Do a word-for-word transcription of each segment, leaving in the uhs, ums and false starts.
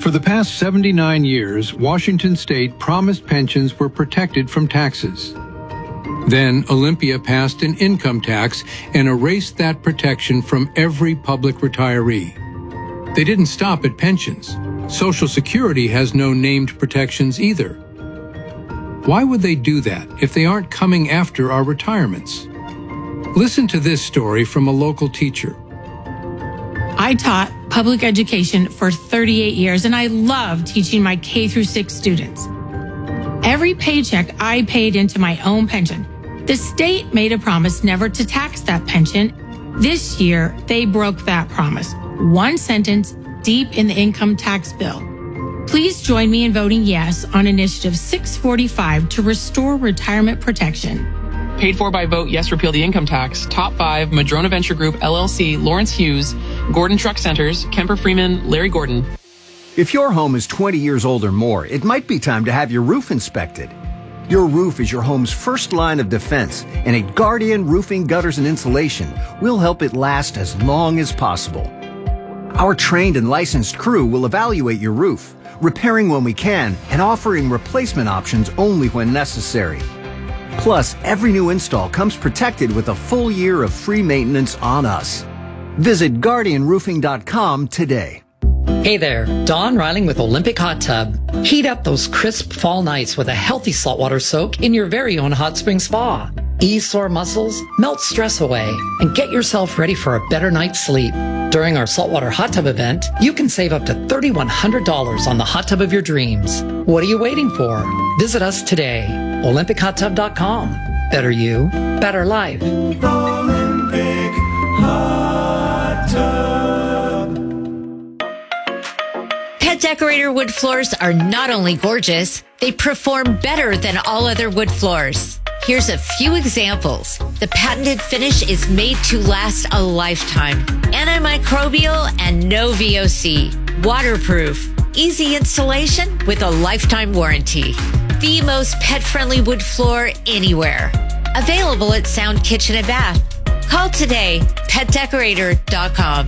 For the past seventy-nine years, Washington State promised pensions were protected from taxes. Then Olympia passed an income tax and erased that protection from every public retiree. They didn't stop at pensions. Social Security has no named protections either. Why would they do that if they aren't coming after our retirements? Listen to this story from a local teacher. I taught public education for thirty-eight years, and I love teaching my K through six students. Every paycheck I paid into my own pension. The state made a promise never to tax that pension. This year, they broke that promise. One sentence deep in the income tax bill. Please join me in voting yes on Initiative six forty-five to restore retirement protection. Paid for by Vote Yes Repeal the Income Tax. Top five, Madrona Venture Group, L L C, Lawrence Hughes, Gordon Truck Centers, Kemper Freeman, Larry Gordon. If your home is twenty years old or more, it might be time to have your roof inspected. Your roof is your home's first line of defense, and at Guardian Roofing, Gutters, and Insulation, we'll help it last as long as possible. Our trained and licensed crew will evaluate your roof, repairing when we can and offering replacement options only when necessary. Plus, every new install comes protected with a full year of free maintenance on us. Visit Guardian Roofing dot com today. Hey there, Don Riling with Olympic Hot Tub. Heat up those crisp fall nights with a healthy saltwater soak in your very own hot spring spa. Ease sore muscles, melt stress away, and get yourself ready for a better night's sleep. During our saltwater hot tub event, you can save up to three thousand one hundred dollars on the hot tub of your dreams. What are you waiting for? Visit us today. Olympic Hot Tub dot com. Better you, better life. Olympic Hot Tub. Pet Decorator wood floors are not only gorgeous, they perform better than all other wood floors. Here's a few examples. The patented finish is made to last a lifetime. Antimicrobial and no V O C. Waterproof. Easy installation with a lifetime warranty. The most pet-friendly wood floor anywhere. Available at Sound Kitchen and Bath. Call today, pet decorator dot com.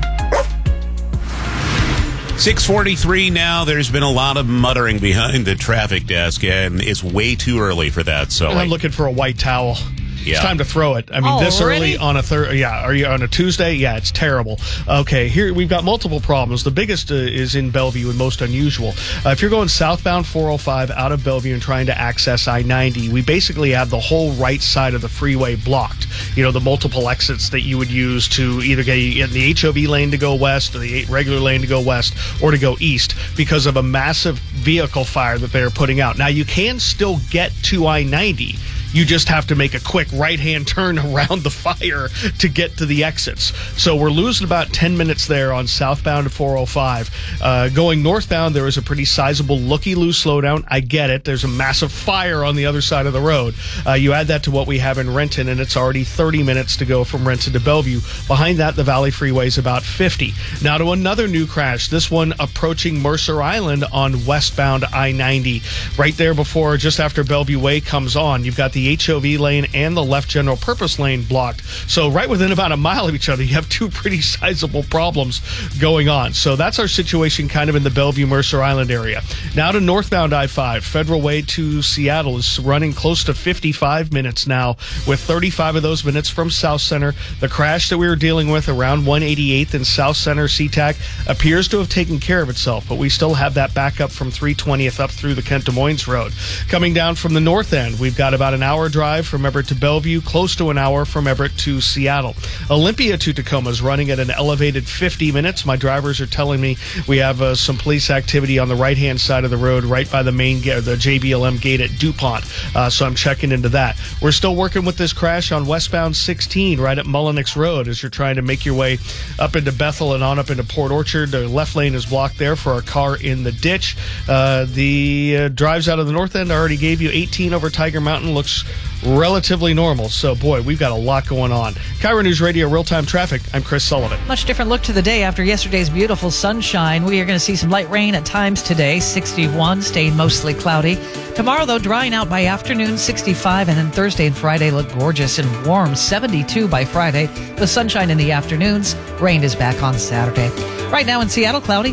six forty-three now. There's been a lot of muttering behind the traffic desk, and it's way too early for that. So and I'm looking for a white towel. Yeah. It's time to throw it. I mean, oh, this really? early on a third, yeah, are you on a Tuesday? Yeah, it's terrible. Okay, here we've got multiple problems. The biggest uh, is in Bellevue and most unusual. Uh, if you're going southbound four oh five out of Bellevue and trying to access I ninety, we basically have the whole right side of the freeway blocked. You know, the multiple exits that you would use to either get in the H O V lane to go west or the regular lane to go west or to go east because of a massive vehicle fire that they're putting out. Now, you can still get to I ninety. You just have to make a quick right-hand turn around the fire to get to the exits. So we're losing about ten minutes there on southbound four oh five. Uh, going northbound, there is a pretty sizable looky-loo slowdown. I get it. There's a massive fire on the other side of the road. Uh, you add that to what we have in Renton, and it's already thirty minutes to go from Renton to Bellevue. Behind that, the Valley Freeway is about fifty. Now to another new crash, this one approaching Mercer Island on westbound I ninety. Right there before, just after Bellevue Way comes on, you've got the H O V lane and the left general purpose lane blocked. So right within about a mile of each other, you have two pretty sizable problems going on. So that's our situation kind of in the Bellevue Mercer Island area. Now to northbound I five. Federal Way to Seattle is running close to fifty-five minutes now, with thirty-five of those minutes from South Center. The crash that we were dealing with around one eighty-eighth and South Center SeaTac appears to have taken care of itself, but we still have that backup from three twentieth up through the Kent Des Moines Road. Coming down from the north end, we've got about an hour drive from Everett to Bellevue, close to an hour from Everett to Seattle. Olympia to Tacoma is running at an elevated fifty minutes. My drivers are telling me we have uh, some police activity on the right-hand side of the road, right by the main gate, the J B L M gate at DuPont. Uh, so I'm checking into that. We're still working with this crash on westbound sixteen, right at Mullenix Road, as you're trying to make your way up into Bethel and on up into Port Orchard. The left lane is blocked there for a car in the ditch. Uh, the uh, drives out of the north end, I already gave you eighteen over Tiger Mountain. Looks relatively normal. So, boy, we've got a lot going on. Kyra News Radio Real-Time Traffic. I'm Chris Sullivan. Much different look to the day after yesterday's beautiful sunshine. We are going to see some light rain at times today. sixty-one, staying mostly cloudy. Tomorrow, though, drying out by afternoon, sixty-five, and then Thursday and Friday look gorgeous and warm, seventy-two by Friday, with sunshine in the afternoons. Rain is back on Saturday. Right now in Seattle, cloudy.